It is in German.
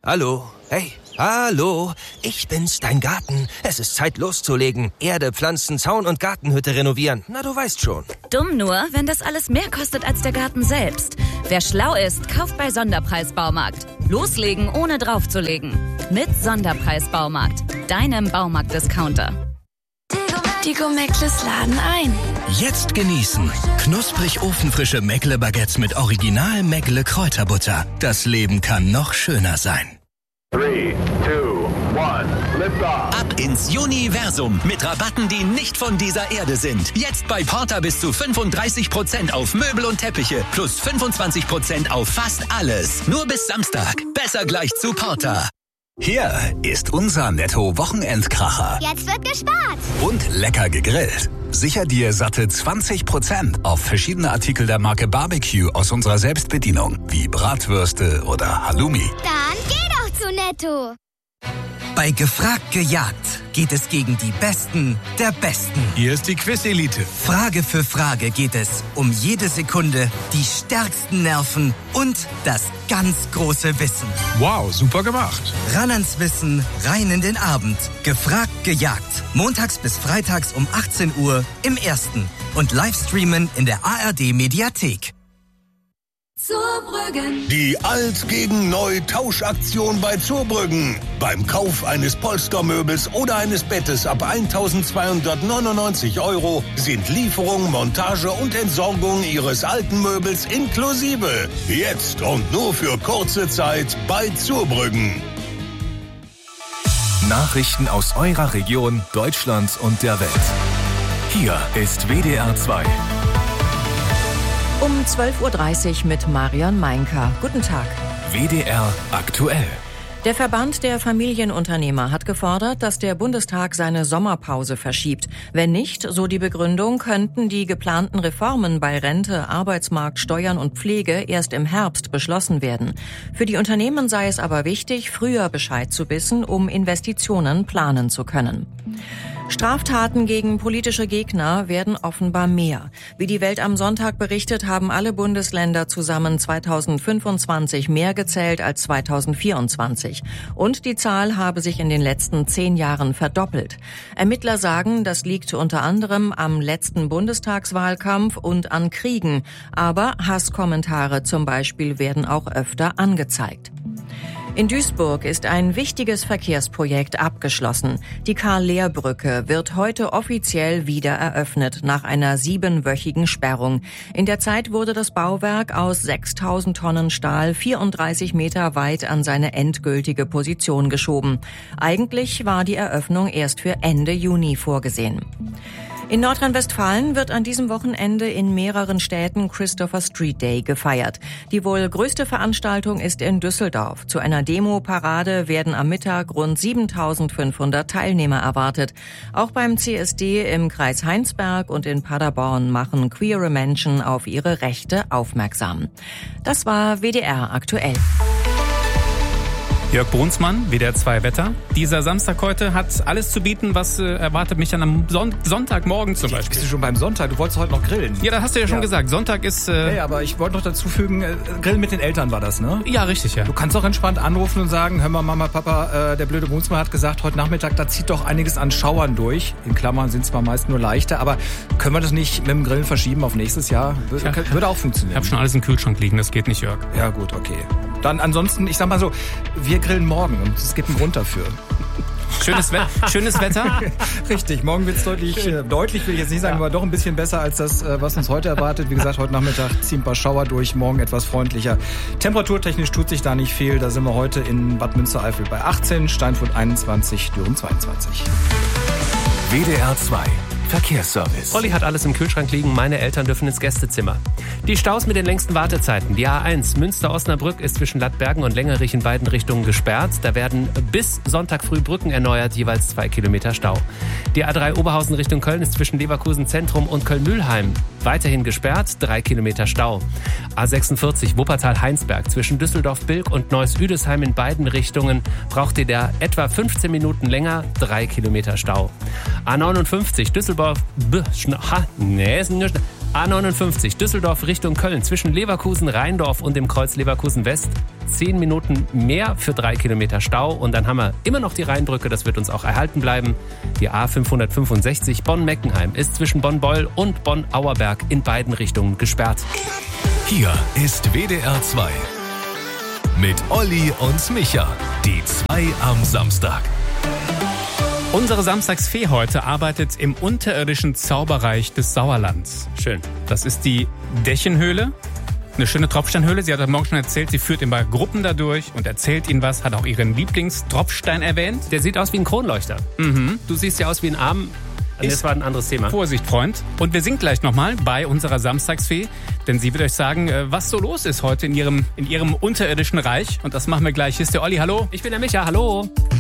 Hallo? Hey, hallo? Ich bin's, dein Garten. Es ist Zeit loszulegen. Erde, Pflanzen, Zaun und Gartenhütte renovieren. Na, du weißt schon. Dumm nur, wenn das alles mehr kostet als der Garten selbst. Wer schlau ist, kauft bei Sonderpreis-Baumarkt. Loslegen, ohne draufzulegen. Mit Sonderpreis-Baumarkt. Deinem Baumarkt-Discounter. Die Gomeckles laden ein. Jetzt genießen. Knusprig ofenfrische Meckle-Baguettes mit Original Meckle-Kräuterbutter. Das Leben kann noch schöner sein. 3, 2, 1, lift off. Ab ins Universum mit Rabatten, die nicht von dieser Erde sind. Jetzt bei Porter bis zu 35% auf Möbel und Teppiche plus 25% auf fast alles. Nur bis Samstag. Besser gleich zu Porter. Hier ist unser Netto-Wochenendkracher. Jetzt wird gespart. Und lecker gegrillt. Sicher dir satte 20% auf verschiedene Artikel der Marke Barbecue aus unserer Selbstbedienung, wie Bratwürste oder Halloumi. Dann geh doch zu Netto. Bei Gefragt gejagt geht es gegen die Besten der Besten. Hier ist die Quiz-Elite. Frage für Frage geht es um jede Sekunde, die stärksten Nerven und das ganz große Wissen. Wow, super gemacht. Ran ans Wissen, rein in den Abend. Gefragt gejagt. Montags bis freitags um 18 Uhr im Ersten. Und Livestreamen in der ARD-Mediathek. Zurbrüggen. Die Alt gegen Neu Tauschaktion bei Zurbrüggen. Beim Kauf eines Polstermöbels oder eines Bettes ab 1.299 € sind Lieferung, Montage und Entsorgung Ihres alten Möbels inklusive. Jetzt und nur für kurze Zeit bei Zurbrüggen. Nachrichten aus eurer Region, Deutschland und der Welt. Hier ist WDR 2. Um 12.30 Uhr mit Marion Meinker. Guten Tag. WDR aktuell. Der Verband der Familienunternehmer hat gefordert, dass der Bundestag seine Sommerpause verschiebt. Wenn nicht, so die Begründung, könnten die geplanten Reformen bei Rente, Arbeitsmarkt, Steuern und Pflege erst im Herbst beschlossen werden. Für die Unternehmen sei es aber wichtig, früher Bescheid zu wissen, um Investitionen planen zu können. Straftaten gegen politische Gegner werden offenbar mehr. Wie die Welt am Sonntag berichtet, haben alle Bundesländer zusammen 2025 mehr gezählt als 2024. Und die Zahl habe sich in den letzten 10 Jahren verdoppelt. Ermittler sagen, das liegt unter anderem am letzten Bundestagswahlkampf und an Kriegen. Aber Hasskommentare zum Beispiel werden auch öfter angezeigt. In Duisburg ist ein wichtiges Verkehrsprojekt abgeschlossen. Die Karl-Lehr-Brücke wird heute offiziell wieder eröffnet, nach einer 7-wöchigen Sperrung. In der Zeit wurde das Bauwerk aus 6.000 Tonnen Stahl 34 Meter weit an seine endgültige Position geschoben. Eigentlich war die Eröffnung erst für Ende Juni vorgesehen. In Nordrhein-Westfalen wird an diesem Wochenende in mehreren Städten Christopher Street Day gefeiert. Die wohl größte Veranstaltung ist in Düsseldorf. Zu einer Demo-Parade werden am Mittag rund 7.500 Teilnehmer erwartet. Auch beim CSD im Kreis Heinsberg und in Paderborn machen queere Menschen auf ihre Rechte aufmerksam. Das war WDR aktuell. Jörg Brunsmann, WDR 2 Wetter. Dieser Samstag heute hat alles zu bieten, was erwartet mich dann am Sonntagmorgen zum Beispiel. Bist du schon beim Sonntag? Du wolltest heute noch grillen. Ja, das hast du ja schon gesagt. Sonntag ist... Ja, aber ich wollte noch dazu fügen, Grillen mit den Eltern war das, ne? Ja, richtig, ja. Du kannst auch entspannt anrufen und sagen, hör mal, Mama, Papa, der blöde Brunsmann hat gesagt, heute Nachmittag, da zieht doch einiges an Schauern durch. In Klammern sind zwar meist nur leichte, aber können wir das nicht mit dem Grillen verschieben auf nächstes Jahr? Würde auch funktionieren. Ich habe schon alles im Kühlschrank liegen, das geht nicht, Jörg. Ja, gut, okay. Dann ansonsten, ich sag mal so, wir grillen morgen und es gibt einen Grund dafür. Schönes Wetter? Richtig, morgen wird es deutlich will ich jetzt nicht sagen, aber doch ein bisschen besser als das, was uns heute erwartet. Wie gesagt, heute Nachmittag ziehen ein paar Schauer durch, morgen etwas freundlicher. Temperaturtechnisch tut sich da nicht viel. Da sind wir heute in Bad Münstereifel bei 18, Steinfurt 21, Düren 22. WDR 2 Verkehrsservice. Olli hat alles im Kühlschrank liegen, meine Eltern dürfen ins Gästezimmer. Die Staus mit den längsten Wartezeiten. Die A1 Münster-Osnabrück ist zwischen Lattbergen und Längerich in beiden Richtungen gesperrt. Da werden bis Sonntag früh Brücken erneuert, jeweils 2 Kilometer Stau. Die A3 Oberhausen Richtung Köln ist zwischen Leverkusen Zentrum und Köln-Mühlheim weiterhin gesperrt, 3 Kilometer Stau. A46 Wuppertal-Heinsberg zwischen Düsseldorf-Bilk und Neuss-Üdesheim in beiden Richtungen braucht ihr da etwa 15 Minuten länger, 3 Kilometer Stau. A59 Düsseldorf A59 Düsseldorf Richtung Köln zwischen Leverkusen, Rheindorf und dem Kreuz Leverkusen West. 10 Minuten mehr für 3 Kilometer Stau. Und dann haben wir immer noch die Rheinbrücke, das wird uns auch erhalten bleiben. Die A565 Bonn-Meckenheim ist zwischen Bonn-Beul und Bonn-Auerberg in beiden Richtungen gesperrt. Hier ist WDR 2 mit Olli und Micha. Die 2 am Samstag. Unsere Samstagsfee heute arbeitet im unterirdischen Zauberreich des Sauerlands. Schön. Das ist die Dächenhöhle. Eine schöne Tropfsteinhöhle. Sie hat heute Morgen schon erzählt, sie führt immer Gruppen dadurch und erzählt ihnen was, hat auch ihren Lieblingstropfstein erwähnt. Der sieht aus wie ein Kronleuchter. Mhm. Du siehst ja aus wie ein Arm. Das war ein anderes Thema. Vorsicht, Freund. Und wir sind gleich nochmal bei unserer Samstagsfee, denn sie wird euch sagen, was so los ist heute in ihrem unterirdischen Reich. Und das machen wir gleich. Hier ist der Olli, hallo. Ich bin der Micha, hallo.